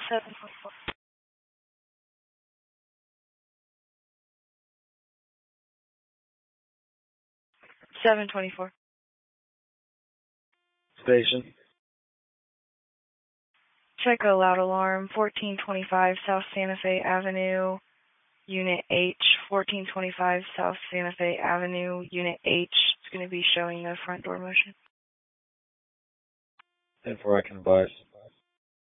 724. 724. Station. Checo loud alarm, 1425 South Santa Fe Avenue, Unit H, 1425 South Santa Fe Avenue, Unit H. It's going to be showing no front door motion. 10-4, I can advise.